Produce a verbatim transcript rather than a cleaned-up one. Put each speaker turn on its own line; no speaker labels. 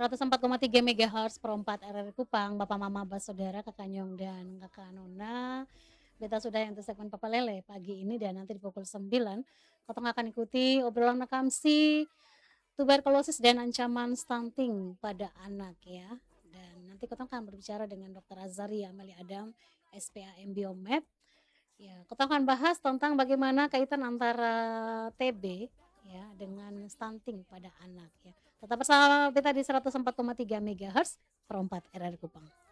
seratus empat koma tiga megahertz Pro empat R R I Kupang, Bapak Mama Bassaudara, Kakak Nyong dan Kakak Nona. Beta sudah yang segmen Papa Lele pagi ini dan nanti di pukul sembilan Kotong akan ikuti obrolan makamsi tuberkulosis dan ancaman stunting pada anak ya. Dan nanti Kotong akan berbicara dengan Dokter Azaria Amali Adam, S P A M Biomed. Ya, Kotong akan bahas tentang bagaimana kaitan antara T B ya dengan stunting pada anak ya. Tetap bersama beta di seratus empat koma tiga megahertz Pro empat R R I Kupang.